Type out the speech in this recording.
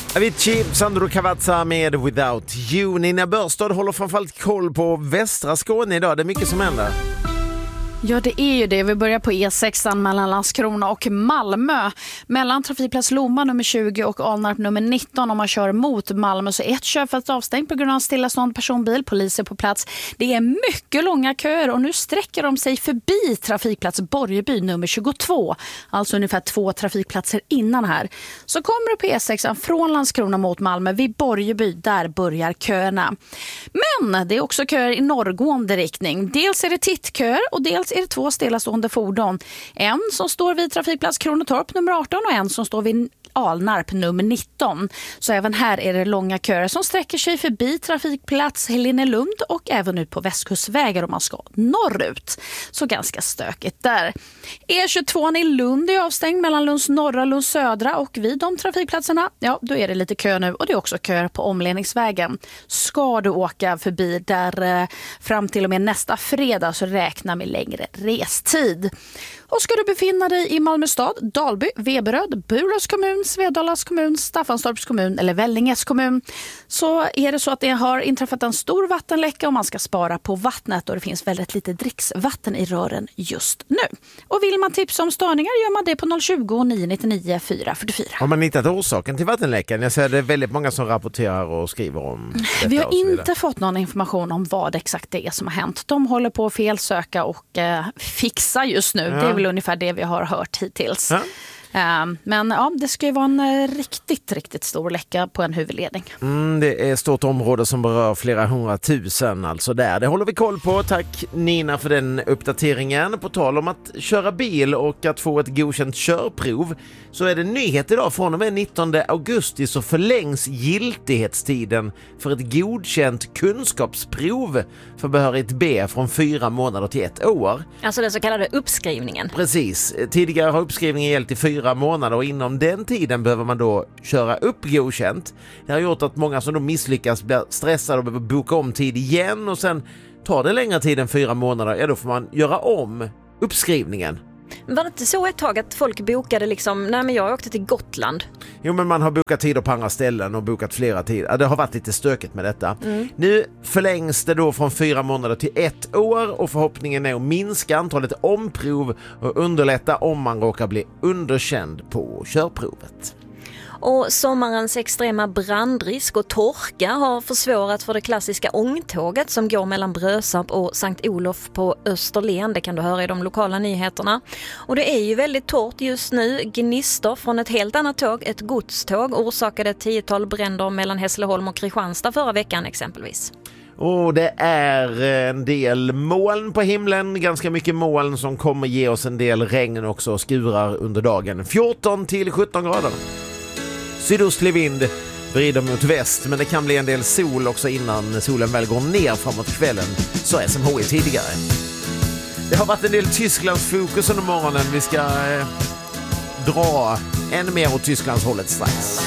Avicii, Sandro Cavazza med Without You. Nina Börstad håller framförallt koll på västra Skåne idag. Det är mycket som händer. Ja, det är ju det. Vi börjar på E6 mellan Landskrona och Malmö. Mellan trafikplats Lomma nummer 20 och Alnarp nummer 19 om man kör mot Malmö. Så ett körfält avstängt på grund av stillastående personbil. Poliser på plats. Det är mycket långa köer och nu sträcker de sig förbi trafikplats Borgeby nummer 22. Alltså ungefär 2 trafikplatser innan här. Så kommer du på E6 från Landskrona mot Malmö vid Borgeby. Där börjar köerna. Men det är också köer i norrgående riktning. Dels är det tittköer och dels är det 2 stillastående fordon. En som står vid trafikplats Kronotorp nummer 18 och en som står vid Alnarp nummer 19. Så även här är det långa köer som sträcker sig förbi trafikplats Helenelund och även ut på Västkustvägar om man ska norrut. Så ganska stökigt där. E22 i Lund är avstängd mellan Lunds norra och Lunds södra och vid de trafikplatserna, ja då är det lite kö nu och det är också köer på omledningsvägen. Ska du åka förbi där fram till och med nästa fredag så räkna med längre restid. Och ska du befinna dig i Malmö stad, Dalby, Veberöd, Burlövs kommun, Svedalas kommun, Staffanstorps kommun eller Vällinges kommun så är det så att det har inträffat en stor vattenläcka och man ska spara på vattnet och det finns väldigt lite dricksvatten i rören just nu. Och vill man tipsa om störningar gör man det på 020 999 444. Har man hittat orsaken till vattenläckan? Jag ser det är väldigt många som rapporterar och skriver om detta. Vi har inte fått någon information om vad exakt det är som har hänt. De håller på att felsöka och fixa just nu. Ja. Det är väl ungefär det vi har hört hittills. Ja. Men ja, det ska ju vara en riktigt stor läcka på en huvudledning. Det är ett stort område som berör flera 100 000 alltså där. Det håller vi koll på. Tack Nina för den uppdateringen. På tal om att köra bil och att få ett godkänt körprov så är det nyhet idag. Från och med 19 augusti så förlängs giltighetstiden för ett godkänt kunskapsprov för behörighet B från 4 månader till 1 år. Alltså den så kallade uppskrivningen. Precis. Tidigare har uppskrivningen gällt i 4 månader och inom den tiden behöver man då köra upp godkänt. Det har gjort att många som då misslyckas blir stressade och behöver boka om tid igen och sen tar det längre tid än 4 månader, ja då får man göra om uppskrivningen. Var det inte så ett tag att folk bokade liksom, nej men jag åkte till Gotland? Jo men man har bokat tider på andra ställen och bokat flera tider. Ja, det har varit lite stökigt med detta. Nu förlängs det då från 4 månader till 1 år och förhoppningen är att minska antalet omprov och underlätta om man råkar bli underkänd på körprovet. Och sommarens extrema brandrisk och torka har försvårat för det klassiska ångtåget som går mellan Brösarp och Sankt Olof på Österlen. Det kan du höra i de lokala nyheterna. Och det är ju väldigt torrt just nu. Gnistor från ett helt annat tåg, ett godståg, orsakade ett 10-tal bränder mellan Hässleholm och Kristianstad förra veckan exempelvis. Och det är en del moln på himlen, ganska mycket moln som kommer ge oss en del regn också och skurar under dagen. 14 till 17 grader. Sydostlig vind vrider mot väst men det kan bli en del sol också innan solen väl går ner framåt kvällen, så SMHI tidigare. Det har varit en del Tysklands fokus under morgonen. Vi ska dra ännu mer åt Tysklands hållet strax.